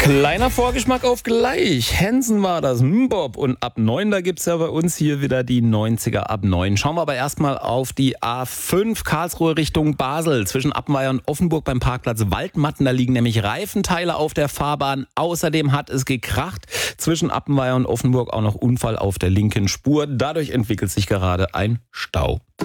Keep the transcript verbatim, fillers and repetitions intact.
Kleiner Vorgeschmack auf gleich. Hensen war das, Bob. Und ab neun, da gibt's ja bei uns hier wieder die neunziger ab neun. Schauen wir aber erstmal auf die A fünf Karlsruhe Richtung Basel. Zwischen Appenweier und Offenburg beim Parkplatz Waldmatten. Da liegen nämlich Reifenteile auf der Fahrbahn. Außerdem hat es gekracht. Zwischen Appenweier und Offenburg auch noch Unfall auf der linken Spur. Dadurch entwickelt sich gerade ein Stau.